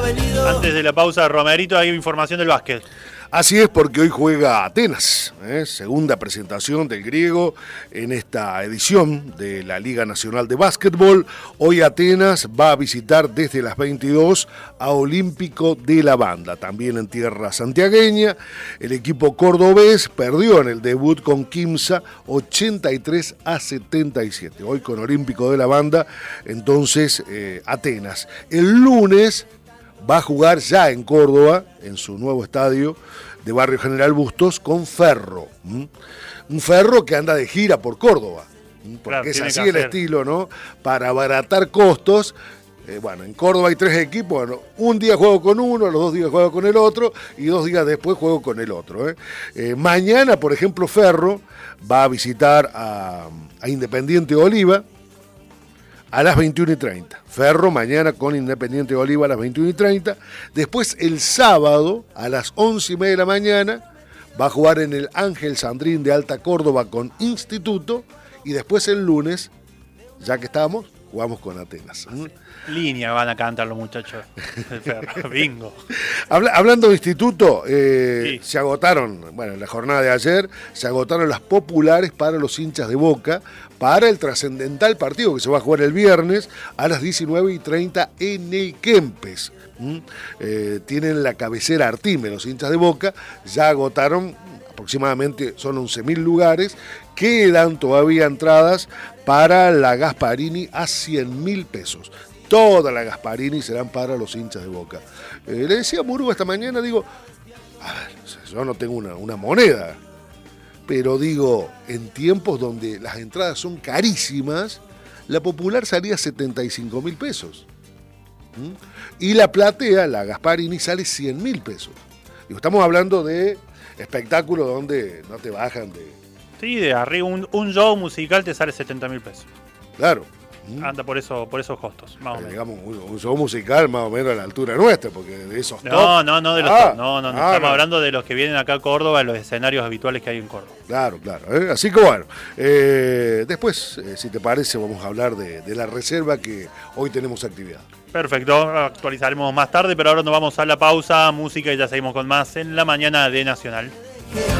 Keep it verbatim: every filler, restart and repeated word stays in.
Antes de la pausa, Romerito, hay información del básquet. Así es, porque hoy juega Atenas, ¿eh? Segunda presentación del griego en esta edición de la Liga Nacional de Básquetbol. Hoy Atenas va a visitar desde las veintidós a Olímpico de la Banda, también en tierra santiagueña. El equipo cordobés perdió en el debut con Quimsa ochenta y tres a setenta y siete. Hoy con Olímpico de la Banda, entonces eh, Atenas. El lunes va a jugar ya en Córdoba, en su nuevo estadio de Barrio General Bustos, con Ferro. ¿Mm? Un Ferro que anda de gira por Córdoba, ¿Mm? porque claro, es así el hacer. estilo, ¿no? Para abaratar costos. Eh, bueno, en Córdoba hay tres equipos, bueno, un día juego con uno, los dos días juego con el otro y dos días después juego con el otro. ¿eh? Eh, mañana, por ejemplo, Ferro va a visitar a, a Independiente Oliva a las veintiuna y treinta. Ferro mañana con Independiente Oliva a las veintiuna y treinta. Después el sábado a las once y media de la mañana va a jugar en el Ángel Sandrín de Alta Córdoba con Instituto. Y después el lunes, ya que estamos, jugamos con Atenas. ¿Mm? Línea van a cantar los muchachos del Ferro. Bingo. Habla, hablando de Instituto, eh, sí. se agotaron, bueno, en la jornada de ayer, se agotaron las populares para los hinchas de Boca, para el trascendental partido que se va a jugar el viernes a las diecinueve y treinta en el Kempes. ¿Mm? Eh, tienen la cabecera Artime, los hinchas de Boca, ya agotaron aproximadamente, son once mil lugares, quedan todavía entradas para la Gasparini a cien mil pesos. Toda la Gasparini serán para los hinchas de Boca. Eh, le decía a Murúa esta mañana, digo, a ver, yo no tengo una, una moneda, pero digo, en tiempos donde las entradas son carísimas, la popular salía setenta y cinco mil pesos. ¿Mm? Y la platea, la Gasparini, sale cien mil pesos. Digo, estamos hablando de espectáculos donde no te bajan de... Sí, de arriba, un, un show musical te sale setenta mil pesos. Claro. Anda por eso, por esos costos, más o menos. Digamos, un, un show musical más o menos a la altura nuestra, porque de esos No, top, no, no de los ah, top, no, no, no. Ah, Estamos no. hablando de los que vienen acá a Córdoba, los escenarios habituales que hay en Córdoba. Claro, claro. ¿eh? Así que bueno, eh, después, eh, si te parece, vamos a hablar de, de la reserva que hoy tenemos actividad. Perfecto, actualizaremos más tarde, pero ahora nos vamos a la pausa, música y ya seguimos con más en la mañana de Nacional.